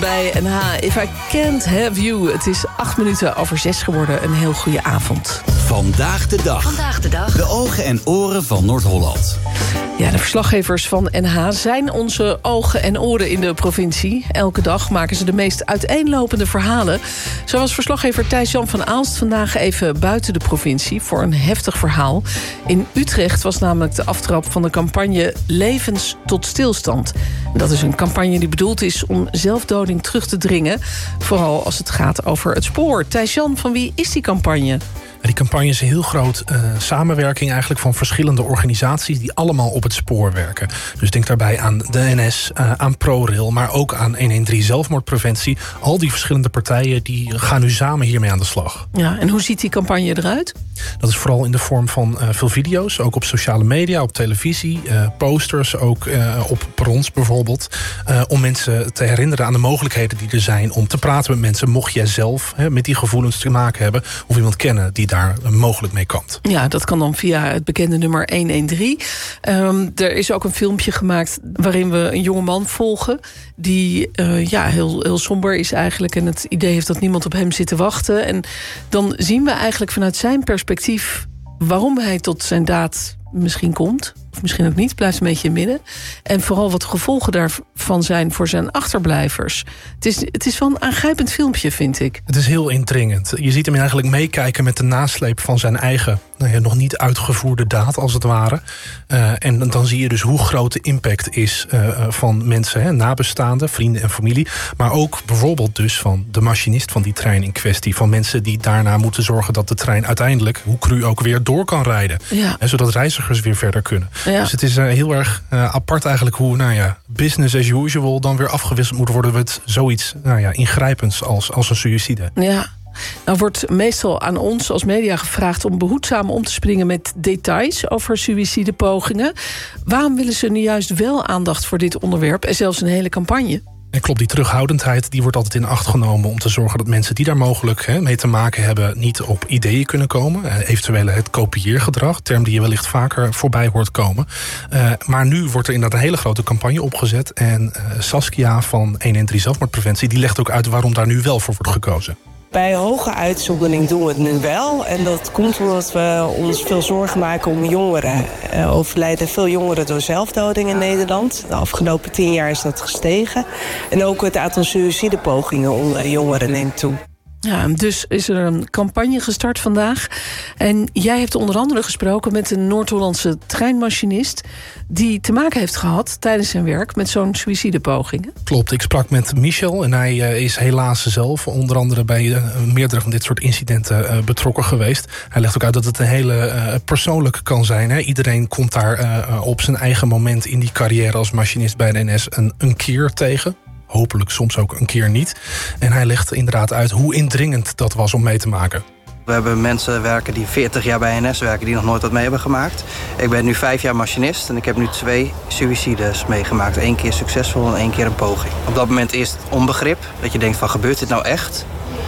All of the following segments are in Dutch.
bij NH. If I Can't Have You. Het is 6:08 geworden. Een heel goede avond. Vandaag de dag. De ogen en oren van Noord-Holland. Ja, de verslaggevers van NH zijn onze ogen en oren in de provincie. Elke dag maken ze de meest uiteenlopende verhalen. Zo was verslaggever Thijs-Jan van Aalst vandaag even buiten de provincie voor een heftig verhaal. In Utrecht was namelijk de aftrap van de campagne Levens tot Stilstand. En dat is een campagne die bedoeld is om zelfdoding terug te dringen. Vooral als het gaat over het spoor. Thijs-Jan, van wie is die campagne? Die campagne is een heel groot samenwerking eigenlijk van verschillende organisaties die allemaal op het spoor werken. Dus denk daarbij aan de NS, aan ProRail, maar ook aan 113 zelfmoordpreventie. Al die verschillende partijen die gaan nu samen hiermee aan de slag. Ja, en hoe ziet die campagne eruit? Dat is vooral in de vorm van veel video's, ook op sociale media, op televisie, posters, ook op perrons bijvoorbeeld. Om mensen te herinneren aan de mogelijkheden die er zijn om te praten met mensen, mocht jij zelf met die gevoelens te maken hebben of iemand kennen die daar mogelijk mee kampt. Ja, dat kan dan via het bekende nummer 113. Er is ook een filmpje gemaakt waarin we een jongeman volgen die heel somber is eigenlijk en het idee heeft dat niemand op hem zit te wachten. En dan zien we eigenlijk vanuit zijn perspectief waarom hij tot zijn daad misschien komt. Of misschien ook niet, blijft een beetje in het midden. En vooral wat de gevolgen daarvan zijn voor zijn achterblijvers. Het is wel een aangrijpend filmpje, vind ik. Het is heel indringend. Je ziet hem eigenlijk meekijken met de nasleep van zijn eigen nog niet uitgevoerde daad, als het ware. En dan zie je dus hoe groot de impact is van mensen, nabestaanden, vrienden en familie. Maar ook bijvoorbeeld dus van de machinist van die trein in kwestie. Van mensen die daarna moeten zorgen dat de trein uiteindelijk, hoe cru ook, weer door kan rijden. Ja. Zodat reizigers weer verder kunnen. Ja. Dus het is heel erg apart eigenlijk hoe business as usual dan weer afgewisseld moet worden met zoiets ingrijpends als een suïcide. Ja. Nou wordt meestal aan ons als media gevraagd om behoedzaam om te springen met details over suïcidepogingen. Waarom willen ze nu juist wel aandacht voor dit onderwerp en zelfs een hele campagne? En klopt, die terughoudendheid die wordt altijd in acht genomen om te zorgen dat mensen die daar mogelijk mee te maken hebben niet op ideeën kunnen komen. Eventueel het kopieergedrag, term die je wellicht vaker voorbij hoort komen. Maar nu wordt er inderdaad een hele grote campagne opgezet. En Saskia van 113 zelfmoordpreventie die legt ook uit waarom daar nu wel voor wordt gekozen. Bij hoge uitzondering doen we het nu wel. En dat komt omdat we ons veel zorgen maken om jongeren. Overlijden veel jongeren door zelfdoding in Nederland. De afgelopen 10 jaar is dat gestegen. En ook het aantal suïcidepogingen onder jongeren neemt toe. Ja, dus is er een campagne gestart vandaag. En jij hebt onder andere gesproken met een Noord-Hollandse treinmachinist die te maken heeft gehad tijdens zijn werk met zo'n suïcidepoging. Klopt, ik sprak met Michel en hij is helaas zelf onder andere bij meerdere van dit soort incidenten betrokken geweest. Hij legt ook uit dat het een hele persoonlijk kan zijn. Hè. Iedereen komt daar op zijn eigen moment in die carrière als machinist bij de NS een keer tegen. Hopelijk soms ook een keer niet. En hij legt inderdaad uit hoe indringend dat was om mee te maken. We hebben mensen werken die 40 jaar bij NS werken die nog nooit wat mee hebben gemaakt. Ik ben nu 5 jaar machinist en ik heb nu 2 suïcides meegemaakt. 1 keer succesvol en 1 keer een poging. Op dat moment eerst onbegrip. Dat je denkt van, gebeurt dit nou echt?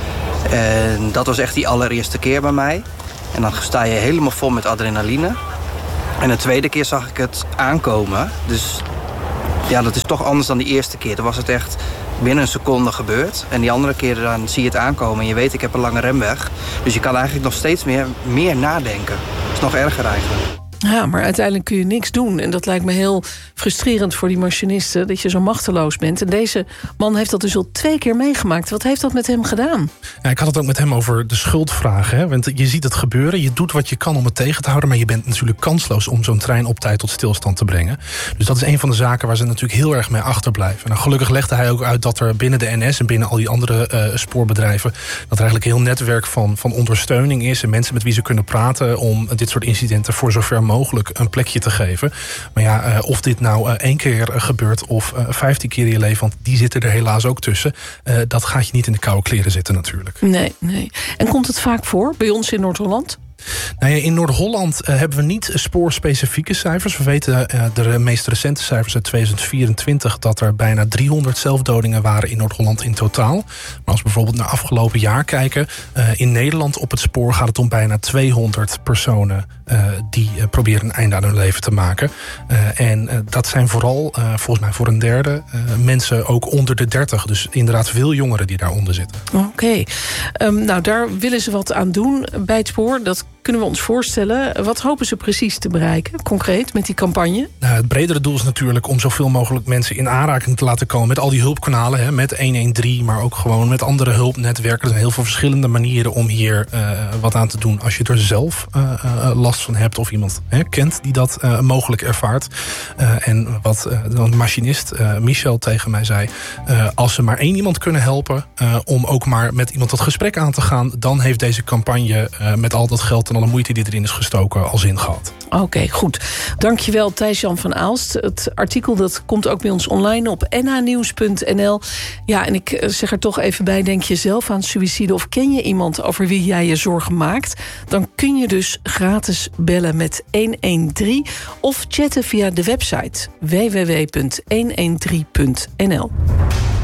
En dat was echt die allereerste keer bij mij. En dan sta je helemaal vol met adrenaline. En de tweede keer zag ik het aankomen. Dus ja, dat is toch anders dan die eerste keer. Dan was het echt binnen een seconde gebeurd. En die andere keer dan zie je het aankomen en je weet ik heb een lange remweg. Dus je kan eigenlijk nog steeds meer nadenken. Dat is nog erger eigenlijk. Ja, maar uiteindelijk kun je niks doen. En dat lijkt me heel frustrerend voor die machinisten, dat je zo machteloos bent. En deze man heeft dat dus al 2 keer meegemaakt. Wat heeft dat met hem gedaan? Ja, ik had het ook met hem over de schuldvraag. Hè? Want je ziet het gebeuren, je doet wat je kan om het tegen te houden, maar je bent natuurlijk kansloos om zo'n trein op tijd tot stilstand te brengen. Dus dat is een van de zaken waar ze natuurlijk heel erg mee achterblijven. Nou, gelukkig legde hij ook uit dat er binnen de NS en binnen al die andere spoorbedrijven, dat er eigenlijk een heel netwerk van ondersteuning is en mensen met wie ze kunnen praten om dit soort incidenten voor zover mogelijk een plekje te geven. Maar ja, of dit nou 1 keer gebeurt of 15 keer in je leven, want die zitten er helaas ook tussen. Dat gaat je niet in de koude kleren zitten natuurlijk. Nee. En komt het vaak voor bij ons in Noord-Holland? Nou ja, in Noord-Holland hebben we niet spoorspecifieke cijfers. We weten de meest recente cijfers uit 2024... dat er bijna 300 zelfdodingen waren in Noord-Holland in totaal. Maar als we bijvoorbeeld naar afgelopen jaar kijken... in Nederland op het spoor gaat het om bijna 200 personen... die proberen een einde aan hun leven te maken. En dat zijn vooral, volgens mij voor een derde... mensen ook onder de 30. Dus inderdaad veel jongeren die daaronder zitten. Oké. Nou, daar willen ze wat aan doen bij het spoor. Dat kunnen we ons voorstellen. Wat hopen ze precies te bereiken, concreet, met die campagne? Nou, het bredere doel is natuurlijk om zoveel mogelijk mensen in aanraking te laten komen... met al die hulpkanalen, hè, met 113, maar ook gewoon met andere hulpnetwerken. Er zijn heel veel verschillende manieren om hier wat aan te doen... als je er zelf last van hebt of iemand kent die dat mogelijk ervaart. En wat de machinist Michel tegen mij zei... als ze maar 1 iemand kunnen helpen om ook maar met iemand dat gesprek aan te gaan... dan heeft deze campagne met al dat geld en alle moeite die erin is gestoken al zin gehad. Oké, goed. Dankjewel Thijs-Jan van Aalst. Het artikel dat komt ook bij ons online op nhnieuws.nl. Ja, en ik zeg er toch even bij, denk je zelf aan suïcide... of ken je iemand over wie jij je zorgen maakt? Dan kun je dus gratis bellen met 113... of chatten via de website www.113.nl.